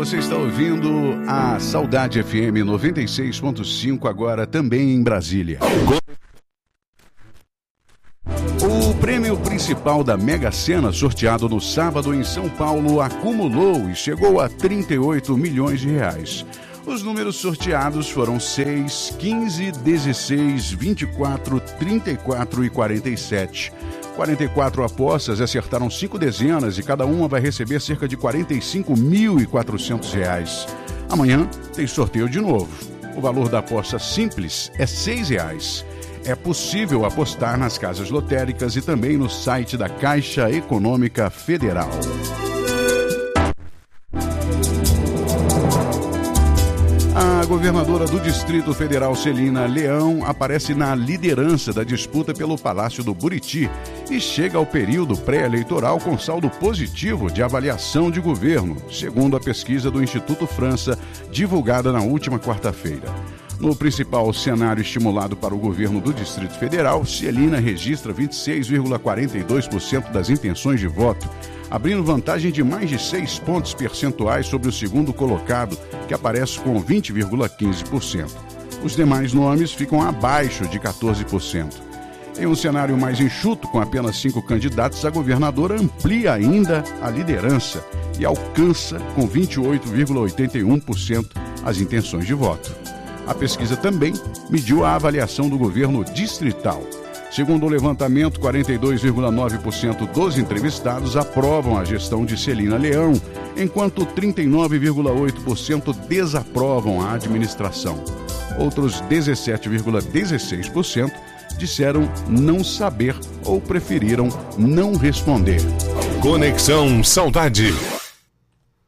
Você está ouvindo a Saudade FM 96.5, agora também em Brasília. O prêmio principal da Mega Sena, sorteado no sábado em São Paulo, acumulou e chegou a 38 milhões de reais. Os números sorteados foram 6, 15, 16, 24, 34 e 47. 44 apostas acertaram 5 dezenas e cada uma vai receber cerca de R$ 45.400. Amanhã tem sorteio de novo. O valor da aposta simples é R$ 6. É possível apostar nas casas lotéricas e também no site da Caixa Econômica Federal. A governadora do Distrito Federal, Celina Leão, aparece na liderança da disputa pelo Palácio do Buriti e chega ao período pré-eleitoral com saldo positivo de avaliação de governo, segundo a pesquisa do Instituto França, divulgada na última quarta-feira. No principal cenário estimulado para o governo do Distrito Federal, Celina registra 26,42% das intenções de voto, abrindo vantagem de mais de 6 pontos percentuais sobre o segundo colocado, que aparece com 20,15%. Os demais nomes ficam abaixo de 14%. Em um cenário mais enxuto, com apenas 5 candidatos, a governadora amplia ainda a liderança e alcança com 28,81% as intenções de voto. A pesquisa também mediu a avaliação do governo distrital. Segundo o levantamento, 42,9% dos entrevistados aprovam a gestão de Celina Leão, enquanto 39,8% desaprovam a administração. Outros 17,16% disseram não saber ou preferiram não responder. Conexão Saudade.